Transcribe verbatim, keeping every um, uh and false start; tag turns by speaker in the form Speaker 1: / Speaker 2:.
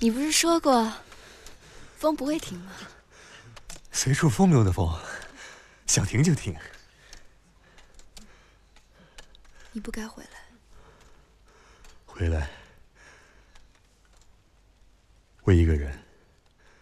Speaker 1: 你不是说过，风不会停吗？
Speaker 2: 随处风流的风，想停就停。
Speaker 1: 你不该回来。
Speaker 2: 回来，为一个人。